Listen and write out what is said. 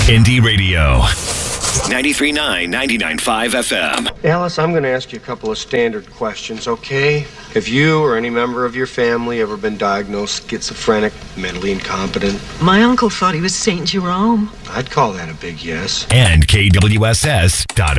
Indie Radio. 93.9, 99.5 FM. Alice, I'm going to ask you a couple of standard questions, okay? Have you or any member of your family ever been diagnosed schizophrenic, mentally incompetent? My uncle thought he was St. Jerome. I'd call that a big yes. And KWSS.org.